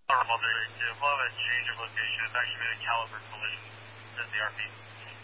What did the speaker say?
We'll have a change of location. It's actually made a caliber collision, says the RP.